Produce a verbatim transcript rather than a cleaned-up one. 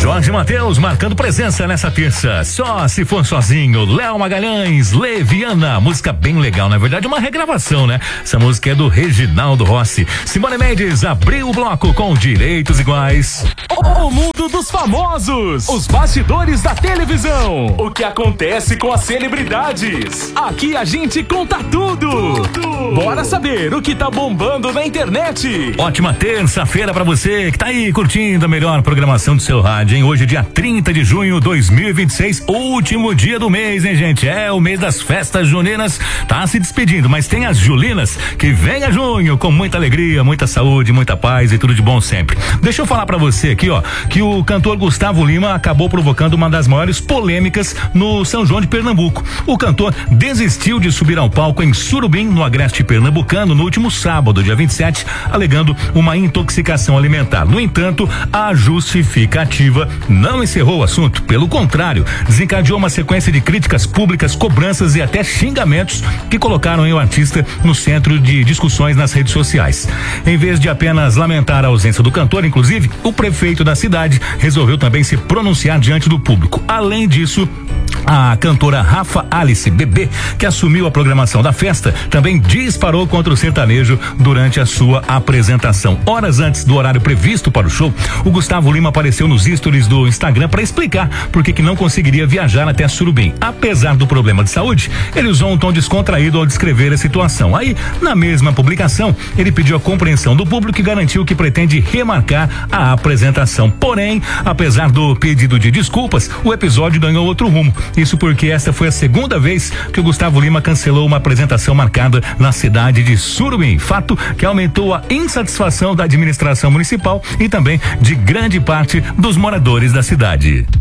Jorge Mateus marcando presença nessa terça. Só se for sozinho. Léo Magalhães, Leviana. Música bem legal, na verdade, uma regravação, né? Essa música é do Reginaldo Rossi. Simone Mendes abriu o bloco com Direitos Iguais. O mundo dos famosos. Os bastidores da televisão. O que acontece com as celebridades. Aqui a gente conta tudo. Tudo. Bora saber o que tá bombando na internet. Ótima terça-feira pra você que tá aí curtindo a melhor programação do seu rádio, hein? Hoje, dia trinta de junho de dois mil e vinte e seis, último dia do mês, hein, gente? É o mês das festas juninas, tá se despedindo, mas tem as julinas que venha junho com muita alegria, muita saúde, muita paz e tudo de bom sempre. Deixa eu falar pra você aqui, ó, que o cantor Gustavo Lima acabou provocando uma das maiores polêmicas no São João de Pernambuco. O cantor desistiu de subir ao palco em Surubim, no agreste pernambucano, no último sábado, dia vinte e sete, alegando uma intoxicação alimentar. No entanto, a justificativa não encerrou o assunto, pelo contrário, desencadeou uma sequência de críticas públicas, cobranças e até xingamentos que colocaram o artista no centro de discussões nas redes sociais. Em vez de apenas lamentar a ausência do cantor, inclusive, o prefeito da cidade resolveu também se pronunciar diante do público. Além disso, a cantora Rafa Alice Bebê, que assumiu a programação da festa, também disparou contra o sertanejo durante a sua apresentação. Horas antes do horário previsto para o show, o Gustavo Lima apareceu nos stories do Instagram para explicar por que que não conseguiria viajar até Surubim. Apesar do problema de saúde, ele usou um tom descontraído ao descrever a situação. Aí, na mesma publicação, ele pediu a compreensão do público e garantiu que pretende remarcar a apresentação. Porém, apesar do pedido de desculpas, o episódio ganhou outro rumo. Isso porque essa foi a segunda vez que o Gustavo Lima cancelou uma apresentação marcada na cidade de Surubim, fato que aumentou a insatisfação da administração municipal e também de grande parte dos moradores da cidade.